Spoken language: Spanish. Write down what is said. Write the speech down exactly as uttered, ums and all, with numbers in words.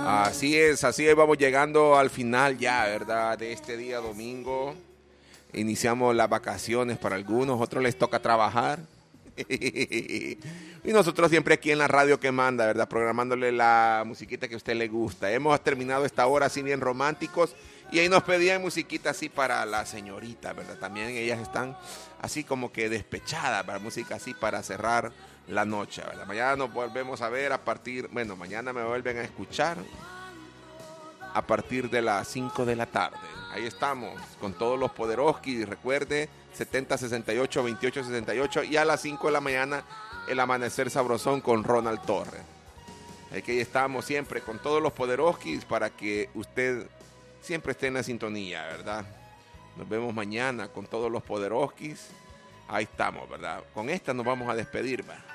Así es, así es, vamos llegando al final ya, ¿verdad? De este día domingo. Iniciamos las vacaciones para algunos, otros les toca trabajar. Y nosotros siempre aquí en la radio que manda, ¿verdad? Programándole la musiquita que a usted le gusta. Hemos terminado esta hora así bien románticos y ahí nos pedían musiquita así para la señorita, ¿verdad? También ellas están así como que despechadas, para música así para cerrar la noche, ¿verdad? Mañana nos volvemos a ver a partir, bueno, mañana me vuelven a escuchar a partir de las cinco de la tarde. Ahí estamos con todos los Poderoski. Recuerde, setenta sesenta y ocho, veintiocho sesenta y ocho y a las cinco de la mañana el Amanecer Sabrosón con Ronald Torres. Aquí estamos siempre con todos los Poderoskis para que usted siempre esté en la sintonía, ¿verdad? Nos vemos mañana con todos los Poderoskis. Ahí estamos, ¿verdad? Con esta nos vamos a despedir, ¿va?